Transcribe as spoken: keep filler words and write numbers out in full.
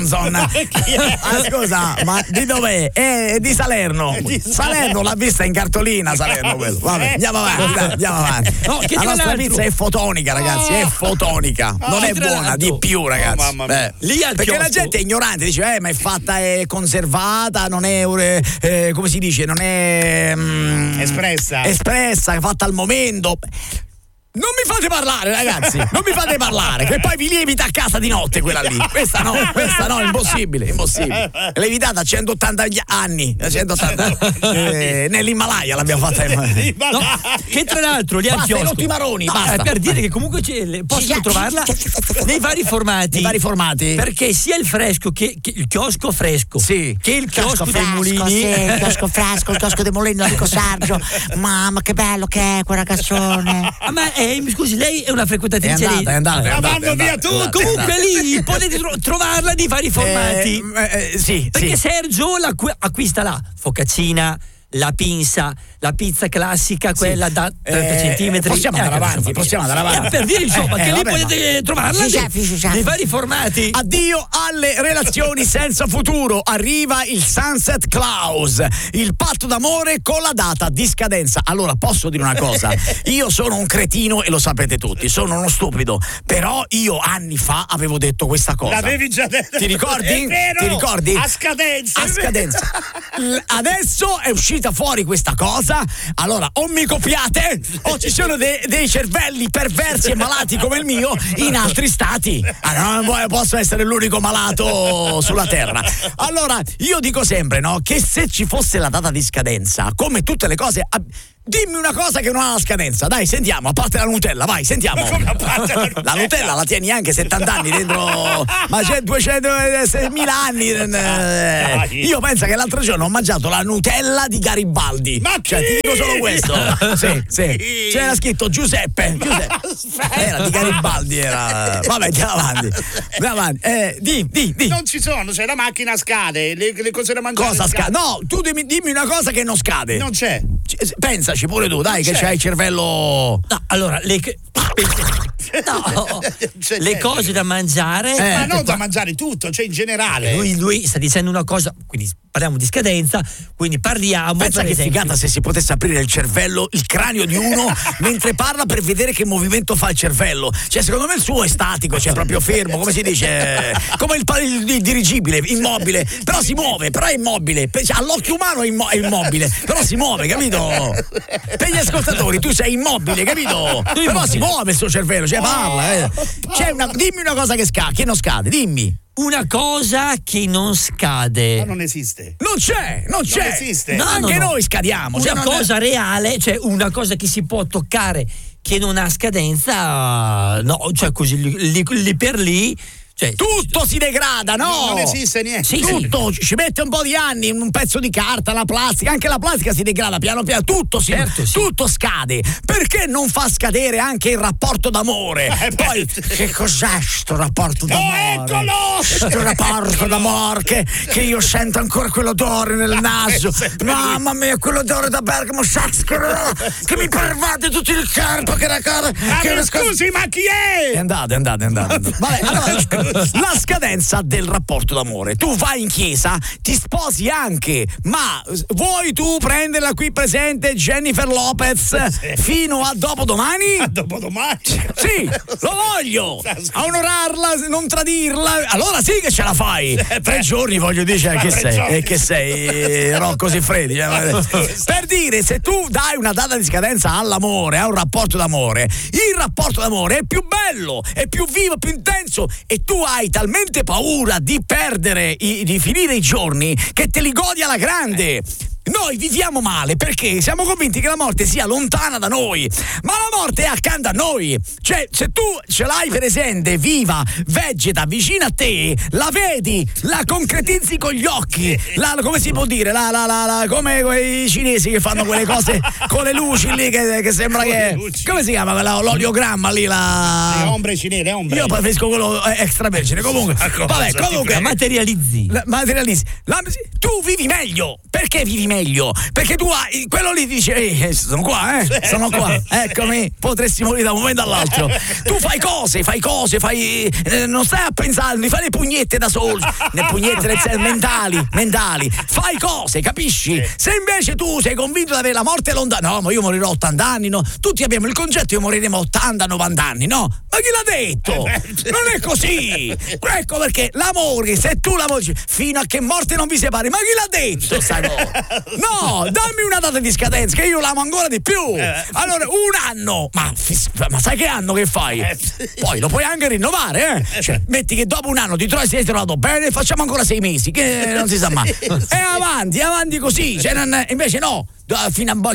Johnson. Ma scusa, ma di dov'è? È di Salerno. Salerno l'ha vista in cartolina, Salerno quello. Vabbè, andiamo avanti, dai, andiamo avanti. No, che la nostra l'altro... pizza è fotonica, ragazzi, è fotonica. Non è buona l'altro... di più, ragazzi. Oh, mamma mia. Eh, Lì al perché chiosco... la gente è ignorante, dice, eh, ma è fatta, è conservata, non è eh, come si dice, non è mm, espressa. Espressa, fatta al momento. Non mi fate parlare, ragazzi, non mi fate parlare, che poi vi lievita a casa di notte quella lì. Questa no, questa no, impossibile, impossibile. È lievitata a centottanta anni, a centottanta eh, nell'Himalaya l'abbiamo fatta. No, che tra l'altro lì al chiosco. I maroni, no, basta. Per dire che comunque possono trovarla nei vari formati. Nei vari formati. Perché sia il fresco che, che il chiosco fresco, sì, che il chiosco, chiosco dei fresco, mulini. sì, il chiosco fresco, il chiosco dei mulini, Enrico Sargio. Mamma che bello che è quel ragazzone. Ah, ma eh, mi scusi, lei è una frequentatrice è andata, lì? È andata, è andata, ma vanno via tutti. Comunque lì potete tro- trovarla di vari formati. Eh, eh, sì, perché sì. Sergio la acquista là, focaccina, la pinza, la pizza classica, quella sì. da trenta eh, centimetri. Possiamo andare avanti, insomma, possiamo andare avanti. Eh, per dire insomma eh, che eh, lì vabbè, potete ma... trovarla sì, nei, sì, sì. nei vari formati. Addio alle relazioni senza futuro. Arriva il Sunset Clause, il patto d'amore con la data di scadenza. Allora, posso dire una cosa? Io sono un cretino e lo sapete tutti, sono uno stupido, però io anni fa avevo detto questa cosa. L'avevi già detto. Ti ricordi? È vero. Ti ricordi? A scadenza. A scadenza. Adesso è uscita fuori questa cosa. Allora, o mi copiate o ci sono de- dei cervelli perversi e malati come il mio in altri stati. Ah, non posso essere l'unico malato sulla terra. Allora, io dico sempre, no, che se ci fosse la data di scadenza, come tutte le cose, ab- dimmi una cosa che non ha la scadenza, dai, sentiamo, a parte la Nutella, vai, sentiamo. La Nutella la tieni anche settanta anni dentro, ma c'è duecentomila anni. Eh, io penso che l'altro giorno ho mangiato la Nutella di Garibaldi. Ma cioè, ti dico solo questo. Sì, sì. C'era scritto Giuseppe. Giuseppe. Era di Garibaldi, era. Vabbè, andiamo avanti. Andiamo avanti. Eh, di, di, di. Non ci sono, cioè la macchina scade, le, le cose da mangiare. Cosa scade? No, tu dimmi, dimmi una cosa che non scade. Non c'è. Pensaci pure tu, dai, che c'hai il cervello. No, allora, le. No, le cose da mangiare, eh, ma non qua... da mangiare tutto, cioè in generale. Lui, lui sta dicendo una cosa, quindi parliamo di scadenza, quindi parliamo. Pensa per che esempio... figata se si potesse aprire il cervello, il cranio di uno mentre parla per vedere che movimento fa il cervello. Cioè, secondo me il suo è statico, cioè proprio fermo, come si dice? Come il, il, il dirigibile, immobile, però si muove, però è immobile. Cioè, all'occhio umano è, immo- è immobile, però si muove, capito? Per gli ascoltatori tu sei immobile, capito? Tu però si muove il suo cervello, cioè parla, eh. C'è una, dimmi una cosa che scade, che non scade, dimmi. Una cosa che non scade. Ma non esiste. Non c'è, non c'è. Non esiste. No, Anche no, no. noi scadiamo. Una cioè non cosa è... reale, cioè una cosa che si può toccare che non ha scadenza, no, cioè così lì, lì, lì per lì. Cioè, tutto si degrada, no? Non esiste niente. Sì, tutto sì. Ci mette un po' di anni, un pezzo di carta, la plastica, anche la plastica si degrada piano piano, tutto si certo, sì. tutto scade. Perché non fa scadere anche il rapporto d'amore? Eh, Poi che cos'è sto rapporto d'amore? Oh, eccolo! Sto rapporto d'amore che, che io sento ancora quell'odore nel naso. Mamma mia, quell'odore da Bergamo Shakespeare che mi pervade tutto il corpo, che era cosa. Ah, scusi, ma chi è? È andate, andate, andate. Vabbè, allora la scadenza del rapporto d'amore. Tu vai in chiesa, ti sposi anche, ma vuoi tu prenderla qui presente Jennifer Lopez fino a dopodomani? A dopodomani? Sì, lo voglio! A onorarla, non tradirla. Allora sì che ce la fai. Tre giorni voglio dire, cioè, che sei, e che sei Rocco Siffredi. Cioè, per dire, se tu dai una data di scadenza all'amore, a un rapporto d'amore, il rapporto d'amore è più bello, è più vivo, più intenso, e tu hai talmente paura di perdere, i, di finire i giorni, che te li godi alla grande. Noi viviamo male perché siamo convinti che la morte sia lontana da noi, ma la morte è accanto a noi. Cioè, se tu ce l'hai presente, viva, vegeta, vicino a te, la vedi, la concretizzi con gli occhi, la, come si può dire, la, la, la, la, come quei cinesi che fanno quelle cose con le luci lì, che, che sembra che, come si chiama quella, l'oliogramma lì, la... Le ombre cinesi, le ombre. Io preferisco quello extravergine, comunque, vabbè, comunque... La materializzi. La, materializzi. La, tu vivi meglio, perché vivi meglio? meglio, perché tu hai quello lì dice eh, sono qua, eh, sono qua, eccomi, potresti morire da un momento all'altro. Tu fai cose, fai cose, fai eh, non stai a pensare, non fai le pugnette da solo, le pugnette le, mentali, mentali, fai cose, capisci? Se invece tu sei convinto di avere la morte lontana, no, ma io morirò a ottanta anni, no? Tutti abbiamo il concetto che moriremo a ottanta novanta anni, no? Ma chi l'ha detto? Non è così. Ecco perché l'amore, se tu l'amori fino a che morte non vi separi, ma chi l'ha detto? Sai no? No, dammi una data di scadenza che io l'amo ancora di più. Allora, un anno, ma, ma sai che anno che fai? Poi lo puoi anche rinnovare, eh? Cioè, metti che dopo un anno ti trovi, sei trovato bene, facciamo ancora sei mesi, che non si sa mai. E avanti, avanti così. Cioè, non, invece no, fino a